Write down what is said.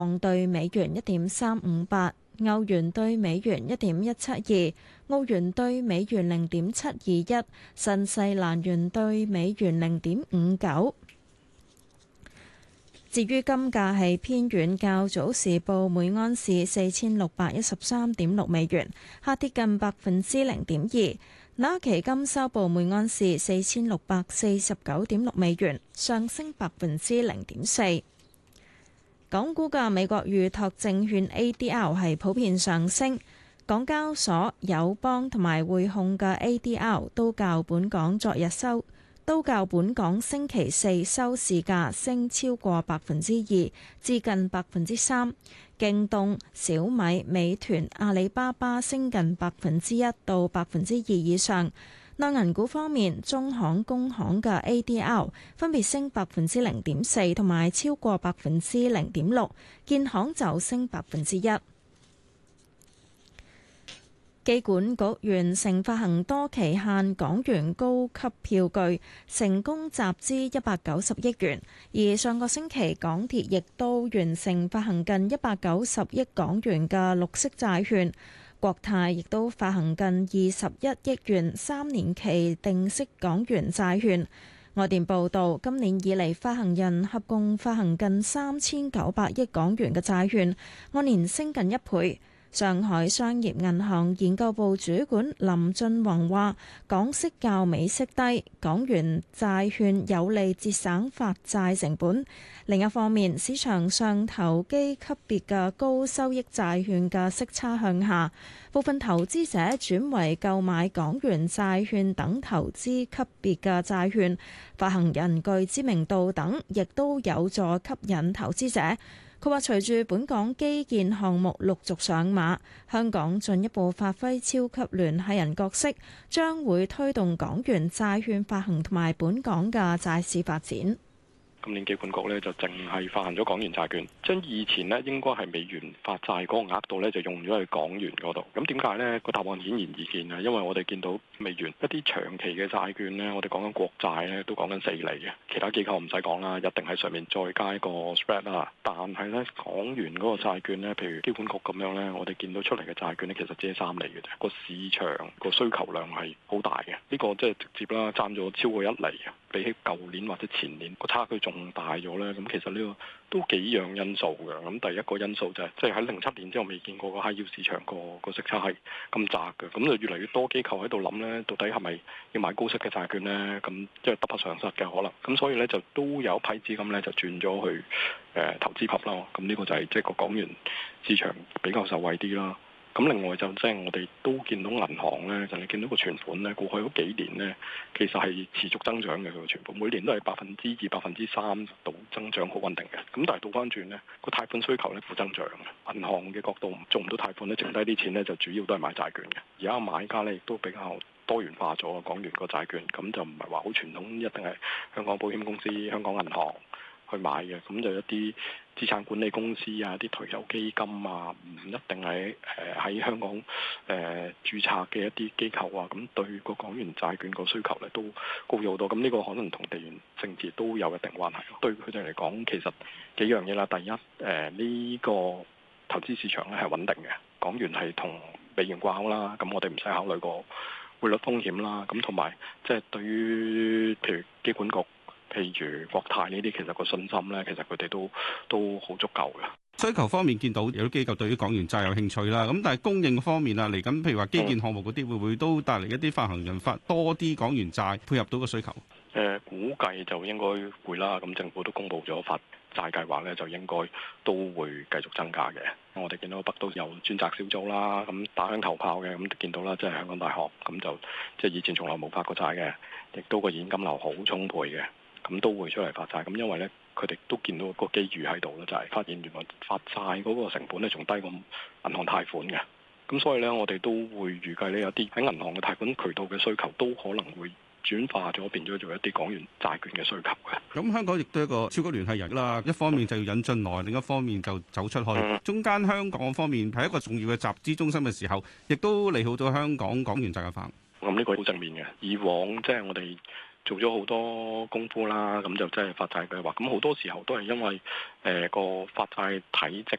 鎊對美元1.358，歐元對美元1.172，澳元對美元0.721，新西蘭元對美元0.59。至於金價係偏軟，較早時報每盎司4613.6美元，下跌近0.2%。那期金收報每盎司4649.6美元，上升0.4%。港股嘅美國預託證券 ADR 係普遍上升，港交所、友邦同埋匯控嘅 ADR 都較本港星期四收市價升超過2%至近3%。京東、小米、美團、阿里巴巴升近1%到2%以上。內銀股方面，中行、工行嘅 ADR 分別升0.4%同埋超過0.6%，建行就升1%。機管局完成發行多期限港元高級票據，成功集資190億元。而上個星期，港鐵亦都完成發行近190億港元嘅綠色債券。國泰亦都發行近21億元3年期定息港元債券。外電報道，今年以嚟發行人合共發行近3900億港元嘅債券，按年升近1倍。上海商業銀行研究部主管林俊宏話：港息較美息低，港元債券有利節省發債成本。另一方面，市場上投機級別嘅高收益債券嘅息差向下，部分投資者轉為購買港元債券等投資級別嘅債券，發行人具知名度等，亦都有助吸引投資者。佢話：隨住本港基建項目陸續上馬，香港進一步發揮超級聯繫人角色，將會推動港元債券發行同埋本港嘅債市發展。 今年機管局咧就淨係發行咗港元債券，將以前咧應該係美元發債嗰個額度咧就用咗去港元嗰度。咁點解呢？個答案顯然易見啊！因為我哋見到美元一啲長期嘅債券咧，我哋講緊國債咧都講緊4厘嘅，其他機構唔使講啦，一定係上面再加一個 spread 啦。但係咧港元嗰個債券咧，譬如機管局咁樣咧，我哋見到出嚟嘅債券咧，其實只係3厘嘅啫。個市場個需求量係好大嘅，呢個即係直接啦，佔咗超過1厘啊！比起舊年或者前年個差距仲大咗咧，咁其實呢個都幾樣因素嘅。咁第一個因素就係，即係喺07年之後未見過個 high yield 市場個息差係咁窄嘅，咁就越嚟越多機構喺度諗咧，到底係咪要買高息嘅債券咧？咁即係得不償失嘅可能。咁所以咧就都有一批資金咧就轉咗去投資 pub 咯。咁呢個就係即係個港元市場比較受惠啲啦。咁另外就即係我哋都見到銀行咧，就你見到個存款咧，過去嗰幾年咧，其實係持續增長嘅佢個存款，每年都係2%、3%度增長，好穩定嘅。咁但係倒翻轉咧，個貸款需求咧負增長嘅。銀行嘅角度做唔到貸款咧，剩低啲錢咧就主要都係買債券嘅。而家買家咧亦都比較多元化咗，港元個債券，咁就唔係話好傳統，一定係香港保險公司、香港銀行去買嘅，咁就一啲資產管理公司啊、啲退休基金啊，唔一定係喺香港註冊嘅一啲機構啊，咁對個港元債券個需求咧都高咗好多。咁呢個可能同地緣政治都有一定關係。對佢哋嚟講，其實幾樣嘢啦。第一，呢個投資市場咧係穩定嘅，港元係同美元掛鈎啦，咁我哋唔使考慮個匯率風險啦。咁同埋即係對於譬如機管局，譬如國泰呢啲，其實個信心咧，其實佢哋都好足夠嘅。 需求方面見到有啲機構對於港元債有興趣啦，咁但係供應方面啊，嚟緊譬如話基建項目嗰啲，會唔會都帶嚟一啲發行人發多啲港元債配合到個需求？ 估計就應該會啦。咁政府都公布咗發債計劃咧，就應該都會繼續增加嘅。我哋見到北都有專責小組啦，咁打響頭炮嘅，咁見到啦，即係香港大學咁就即係以前從來冇發過債嘅，亦都個現金流好充沛嘅。咁都會出嚟發債，咁因為咧，佢哋都見到個機遇喺度啦，就係發現原來發債嗰個成本咧，仲低過銀行貸款嘅。咁所以咧，我哋都會預計呢，有啲喺銀行嘅貸款渠道嘅需求，都可能會轉化咗，變咗做一啲港元債券嘅需求嘅。 咁香港亦都係一個超級聯繫人啦，一方面就要引進來，另一方面就走出去。中間香港方面係一個重要嘅集資中心嘅時候，亦都利好咗香港港元債嘅發行。 咁呢個好正面嘅。以往即係我哋做咗好多功夫啦，咁就真係發債計劃。咁好多時候都係因為個發債體積